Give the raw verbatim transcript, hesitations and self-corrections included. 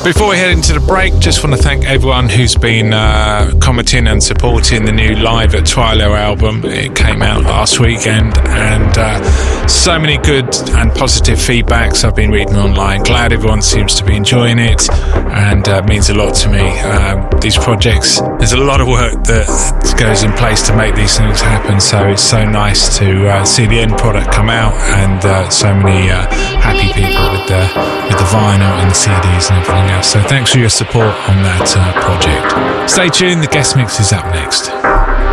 Before we head into the break, just want to thank everyone who's been uh, commenting and supporting the new Live at Twilo album. It came out last weekend, and uh, so many good and positive feedbacks I've been reading online. Glad everyone seems to be enjoying it, and uh, means a lot to me. Um, these projects, there's a lot of work that goes in place to make these things happen, so it's so nice to uh, see the end product come out, and uh, so many uh, happy people with the, with the vinyl and the C Ds and everything else. So thanks for your support on that uh, project. Stay tuned, the guest mix is up next.